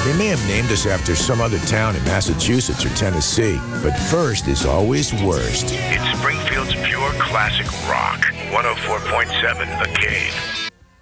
They may have named us after some other town in Massachusetts or Tennessee, but first is always worst. It's Springfield's pure classic rock. 104.7 The Cave.